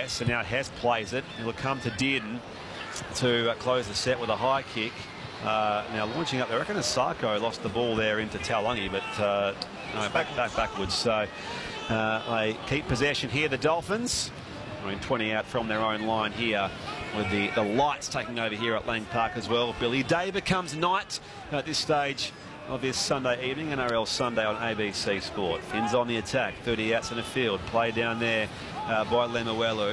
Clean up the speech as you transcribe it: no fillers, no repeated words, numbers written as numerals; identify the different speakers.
Speaker 1: Yes, and now Hess plays it. It'll come to Dearden to close the set with a high kick. Now launching up there, I reckon Asako lost the ball there into Taulagi, but no, backwards. So they keep possession here, the Dolphins. I mean, 20 out from their own line here, with the lights taking over here at Lang Park as well. Billy Day becomes night at this stage of this Sunday evening, NRL Sunday on ABC Sport. Finns on the attack, 30 outs in the field, play down there by Lemuelu.